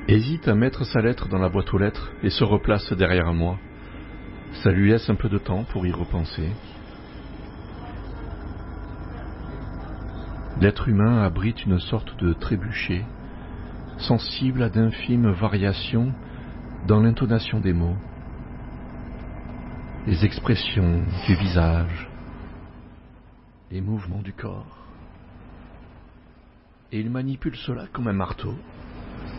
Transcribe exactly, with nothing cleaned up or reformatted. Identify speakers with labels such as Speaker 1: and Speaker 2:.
Speaker 1: hésite à mettre sa lettre dans la boîte aux lettres et se replace derrière moi. Ça lui laisse un peu de temps pour y repenser. L'être humain abrite une sorte de trébuchet, sensible à d'infimes variations dans l'intonation des mots, les expressions du visage, les mouvements du corps. Et il manipule cela comme un marteau.